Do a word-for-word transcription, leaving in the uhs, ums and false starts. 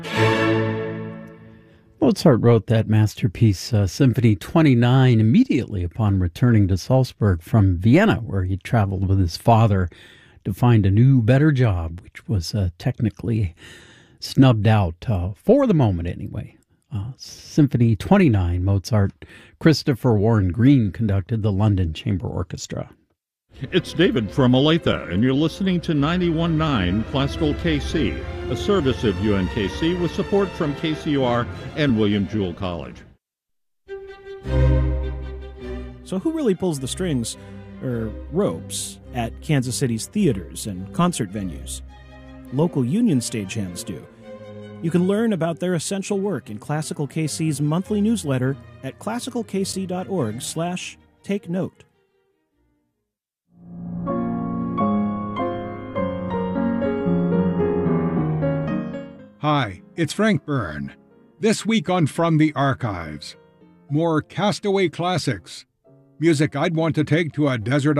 Mozart wrote that masterpiece, uh, Symphony twenty-nine, immediately upon returning to Salzburg from Vienna, where he traveled with his father to find a new, better job, which was uh, technically snubbed out, uh, for the moment anyway. Uh, Symphony twenty-nine, Mozart. Christopher Warren Green conducted the London Chamber Orchestra. It's David from Olathe, and you're listening to ninety-one point nine Classical K C, a service of U N K C with support from K C U R and William Jewell College. So who really pulls the strings, or ropes, at Kansas City's theaters and concert venues? Local union stagehands do. You can learn about their essential work in Classical K C's monthly newsletter at classical k c dot org slash take note. Hi, it's Frank Byrne. This week on From the Archives, more Castaway classics, music I'd want to take to a desert